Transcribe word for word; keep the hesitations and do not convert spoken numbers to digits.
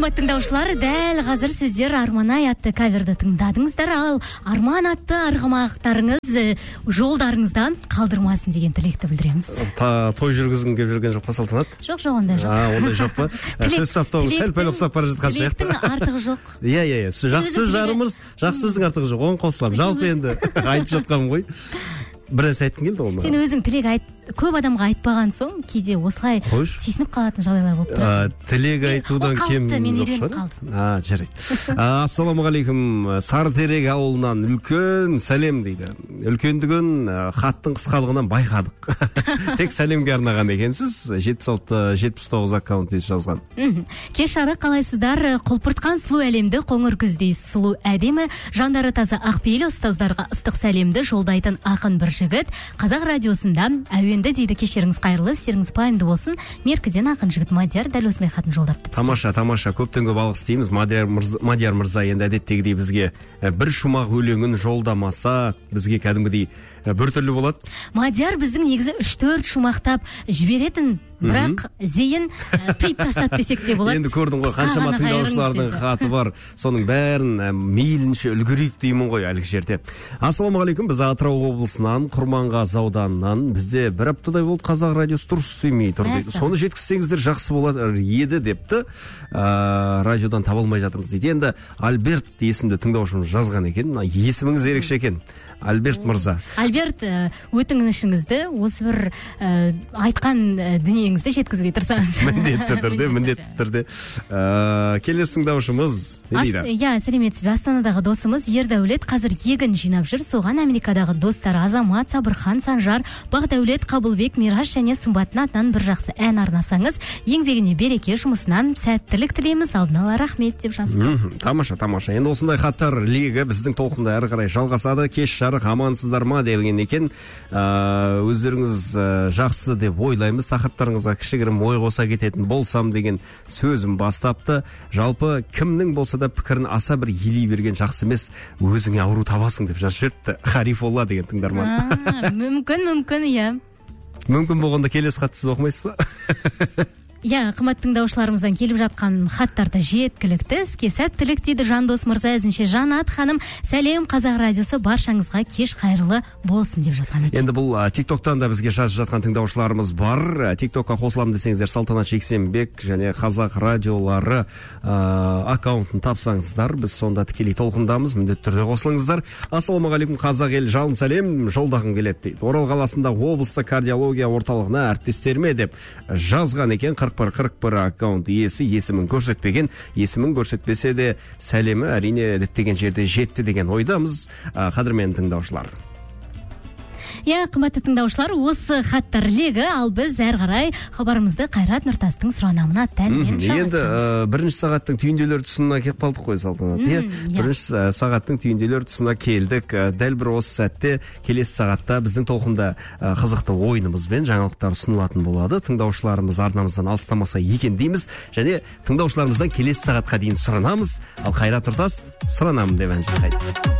Қымбатты тыңдаушылар, дәл қазір сіздер Арман-ай атты каверді тыңдадыңыздар, ал Арман атты арғымақтарыңыз жолдарыңыздан қалдырмасын деген тілекті білдіреміз. Той жүргізгің келіп жүрген жоқ па, Салтанат? Жоқ, жоқ, ондай жоқ. А, ондай жоқ па? Сөз саптауы сәл-пәл ұқсап бара жатқан сияқты. Тілектің артығы жоқ. Иә, иә, иә. Жақсы сөз жарымыз, жақсы сөздің артығы жоқ. Оған қосылам. Жалпы енді айтып жатқаным ғой. Бір нәрсе айтқың келді ғой. Сен өзің тілек айт, көп адамға айтпаған соң кейде осылай тиісініп қалатын жағдайлар болып тұрады. Тілек айтудан кем жоқ шығар. А, жарайды. Ассалаумағалейкум. Сарытерек ауылынан үлкен сәлем дейді. Үлкендігін хаттың қысқалығынан байқадық. Тек сәлемге арнаған екенсіз. жетпіс алты жетпіс тоғыз аккаунт дейді жазған. Кеш жарық, қалайсыздар? Құлпыртқан сұлу әлемді қоңыр күздей сұлу әдемі, жандары таза ақпейілі ұстаздарға ыстық сәлемді жолдайтын ақын бір жігіт қазақ радиосында әуенді дейді. Кешеріңіз қайырлы, істеріңіз пайымды болсын. Меркіден ақын жігіт Мадияр дәл осындай хатын жолдапты. Тамаша, тамаша. Көптен көп алғыс дейміз. Мадияр мырза, Мадияр мырза енді әдеттегідей бізге бір шумақ өлеңін жолдамаса, бізге кәдімгідей біртүрлі болады. Мадияр біздің негізі үш төрт шумақтап жіберетін, бірақ зейін тыйып тастады десек те болады. Енді көрдің ғой, қаншама тыңдаушылардың хаты бар. Соның бәрін мейлінше үлгерейік деймін ғой әлгі жерде. Ассалаумағалейкум. Біз Атырау облысынан, Құрманғазы ауданынан, бізде бір аптадай болды қазақ радиосы дұрыс істемей тұр дейді. Соны жеткізсеңіздер жақсы болады еді депті. Радиодан таба алмай жатырмыз дейді. Енді Альберт есімді тыңдаушымыз жазған екен. Есіміңіз ерекше екен. Альберт мырза. Альберт, өтінішіңізді осы бір айтқан дүниеңізді жеткізуге тырысаңыз. Міндетті түрде, міндетті түрде. Келесі тыңдаушымыз не дейді? Иә, сәлеметсіз бе? Астанадағы досымыз Ердәулет қазір егін жинап жүр. Соған Америкадағы достар Азамат, Сабырхан, Санжар, Бақдәулет, Қабылбек, Мираш және Сымбаттың атынан бір жақсы ән арнасаңыз, еңбегіне береке, жұмысынан сәттілік тілейміз. Алдын ала рахмет деп жазып. Тамаша, тамаша. Енді осындай хаттар легі біздің толқында әрі қарай жалғасады. Кеш амансыздар ма деген екен. Өздеріңіз жақсы деп ойлаймыз. Тақырыптарыңызға кішігірім ой қоса кететін болсам деген сөзім бастапты. Жалпы кімнің болса да пікірін аса бір елей берген жақсы емес, өзіңе ауру табасың деп жазып жіберіпті. Харифолла деген тыңдарман. Мүмкін, мүмкін, иә. Мүмкін болғанда келесі хатты сіз оқымайсыз ба? Иә, қымбатты тыңдаушыларымыздан келіп жатқан хаттарды жеткілікті. Іске сәттілік дейді Жандос мырза. Ізінше Жанат ханым, сәлем, қазақ радиосы баршаңызға кеш қайырлы болсын деп жазған екен. Енді бұл тиктоктан да бізге жазып жатқан тыңдаушыларымыз бар. Тиктокқа қосыламын десеңіздер, Салтанат Жексенбек және қазақ радиолары аккаунтын тапсаңыздар, біз сонда тікелей толқындамыз. Міндетті түрде қосылыңыздар. Ассалаумағалейкум, қазақ ел, жалын сәлем, жолдағым келеді дейді. Орал қаласында облыстық кардиология орталығына әріптестеріме деп жазған екен. қырық бір қырық бір аккаунт иесі, есімін көрсетпеген, есімін көрсетпесе де сәлемі әрине діттеген жерде жетті деген ойдамыз. Қадірмен тыңдаушылар. Иә, қымбатты тыңдаушылар, осы хаттар легі, ал біз әр қарай хабарымызды Қайрат Нұртастың сұранамына тәнмен жалғастырамыз. Енді бірінші сағаттың түйінделер тұсына келіп қалдық қой, Салтанат. Бірінші сағаттың түйінделер тұсына келдік. Дәл бір осы сәтте келесі сағатта біздің толқында қызықты ойынымызбен жаңалықтар ұсынылатын болады. Тыңдаушыларымыз арнамыздан алыстамаса екен дейміз, және тыңдаушыларымыздан келесі сағатқа дейін сұранамыз. Ал Қайрат Нұртас сұранамын деп ән шырқайды.